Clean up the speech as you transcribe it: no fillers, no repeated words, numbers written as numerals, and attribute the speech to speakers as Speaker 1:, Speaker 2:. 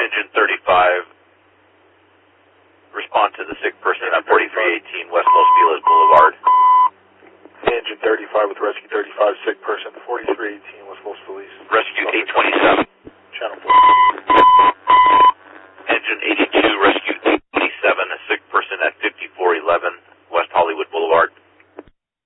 Speaker 1: Engine 35, respond to the sick person at 4318 West Los Feliz Boulevard.
Speaker 2: Engine 35 with Rescue 35, sick person at 4318 West Los Feliz.
Speaker 1: Rescue 827.